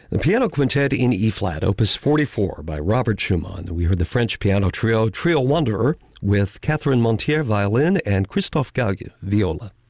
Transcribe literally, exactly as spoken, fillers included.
The Piano Quintet in E-flat, Opus forty-four by Robert Schumann. We heard the French piano trio, Trio Wanderer, with Catherine Montier, violin, and Christophe Gague, viola.